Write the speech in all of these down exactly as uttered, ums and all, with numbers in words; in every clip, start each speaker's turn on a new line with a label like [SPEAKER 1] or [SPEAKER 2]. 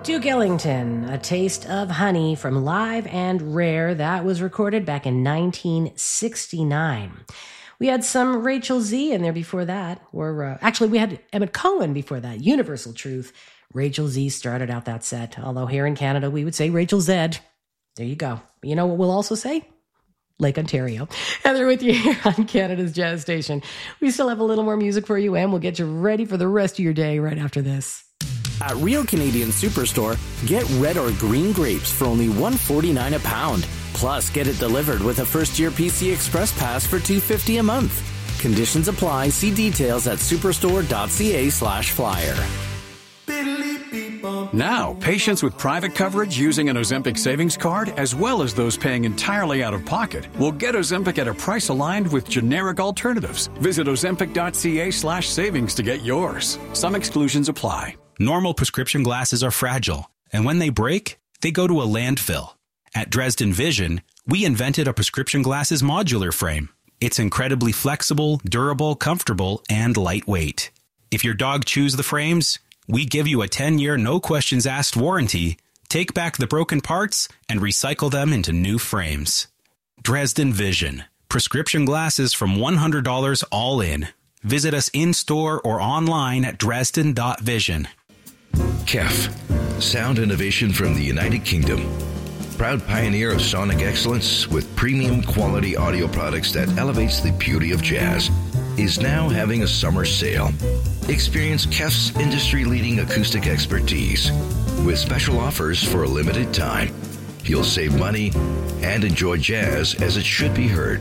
[SPEAKER 1] Duke Ellington, A Taste of Honey from Live and Rare. That was recorded back in nineteen sixty-nine. We had some Rachel Z in there before that. Or uh, actually, we had Emmett Cohen before that. Universal Truth. Rachel Z started out that set. Although here in Canada, we would say Rachel Zed. There you go. But you know what we'll also say? Lake Ontario. Heather with you here on Canada's Jazz Station. We still have a little more music for you, and we'll get you ready for the rest of your day right after this.
[SPEAKER 2] At Real Canadian Superstore, get red or green grapes for only one dollar and forty-nine cents a pound. Plus, get it delivered with a first-year P C Express Pass for two dollars and fifty cents a month. Conditions apply. See details at superstore.ca slash flyer.
[SPEAKER 3] Now, patients with private coverage using an Ozempic savings card, as well as those paying entirely out of pocket, will get Ozempic at a price aligned with generic alternatives. Visit ozempic.ca slash savings to get yours. Some exclusions apply.
[SPEAKER 4] Normal prescription glasses are fragile, and when they break, they go to a landfill. At Dresden Vision, we invented a prescription glasses modular frame. It's incredibly flexible, durable, comfortable, and lightweight. If your dog chews the frames, we give you a ten-year no-questions-asked warranty, take back the broken parts, and recycle them into new frames. Dresden Vision. Prescription glasses from one hundred dollars all in. Visit us in-store or online at dresden dot vision.
[SPEAKER 5] K E F, sound innovation from the United Kingdom. Proud pioneer of sonic excellence with premium quality audio products that elevates the beauty of jazz, is now having a summer sale. Experience K E F's industry-leading acoustic expertise with special offers for a limited time. You'll save money and enjoy jazz as it should be heard.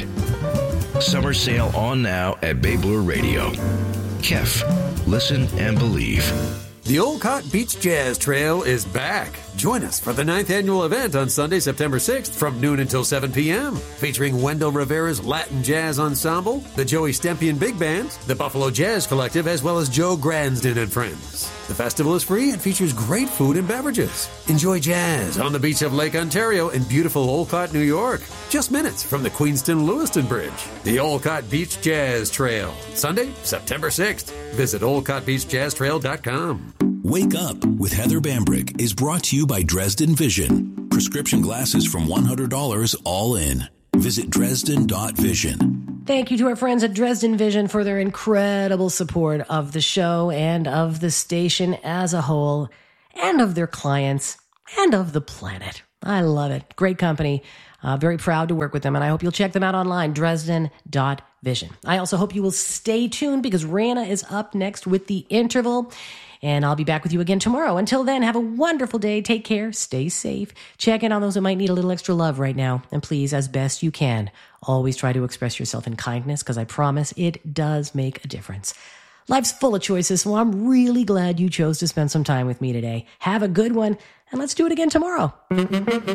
[SPEAKER 5] Summer sale on now at Bay Blue Radio. K E F, listen and believe.
[SPEAKER 6] The Olcott Beach Jazz Trail is back. Join us for the ninth annual event on Sunday, September sixth from noon until seven p.m. featuring Wendell Rivera's Latin Jazz Ensemble, the Joey Stempian Big Band, the Buffalo Jazz Collective, as well as Joe Gransden and Friends. The festival is free and features great food and beverages. Enjoy jazz on the beach of Lake Ontario in beautiful Olcott, New York. Just minutes from the Queenston-Lewiston Bridge. The Olcott Beach Jazz Trail. Sunday, September sixth. Visit olcott beach jazz trail dot com.
[SPEAKER 7] Wake Up with Heather Bambrick is brought to you by Dresden Vision. Prescription glasses from one hundred dollars all in. Visit dresden dot vision.
[SPEAKER 1] Thank you to our friends at Dresden Vision for their incredible support of the show and of the station as a whole, and of their clients, and of the planet. I love it. Great company. Uh, very proud to work with them, and I hope you'll check them out online, dresden dot vision. I also hope you will stay tuned because Rana is up next with The Interval, and I'll be back with you again tomorrow. Until then, have a wonderful day. Take care. Stay safe. Check in on those that might need a little extra love right now. And please, as best you can, always try to express yourself in kindness, because I promise it does make a difference. Life's full of choices, so I'm really glad you chose to spend some time with me today. Have a good one, and let's do it again tomorrow.